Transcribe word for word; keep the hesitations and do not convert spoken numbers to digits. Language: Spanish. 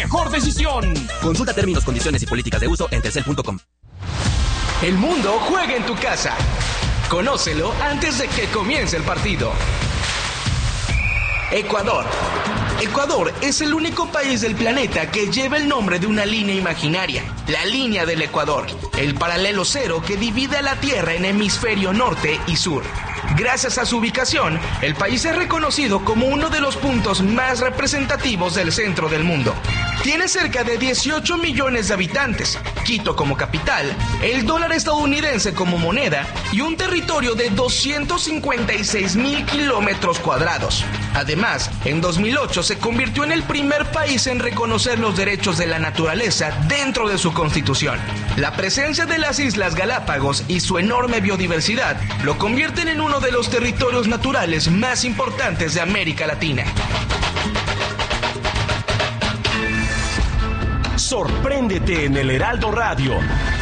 mejor decisión. Consulta términos, condiciones y políticas de uso en telcel punto com. El mundo juega en tu casa. Conócelo antes de que comience el partido. Ecuador. Ecuador es el único país del planeta que lleva el nombre de una línea imaginaria, la línea del Ecuador, el paralelo cero que divide a la Tierra en hemisferio norte y sur. Gracias a su ubicación, el país es reconocido como uno de los puntos más representativos del centro del mundo. Tiene cerca de dieciocho millones de habitantes, Quito como capital, el dólar estadounidense como moneda y un territorio de doscientos cincuenta y seis mil kilómetros cuadrados. Además, en dos mil ocho se convirtió en el primer país en reconocer los derechos de la naturaleza dentro de su constitución. La presencia de las Islas Galápagos y su enorme biodiversidad lo convierten en uno de los territorios naturales más importantes de América Latina. Sorpréndete en el Heraldo Radio,